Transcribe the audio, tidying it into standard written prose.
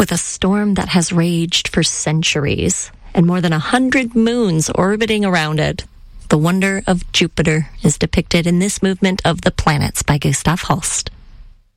With a storm that has raged for centuries and more than 100 moons orbiting around it, the wonder of Jupiter is depicted in this movement of the planets by Gustav Holst.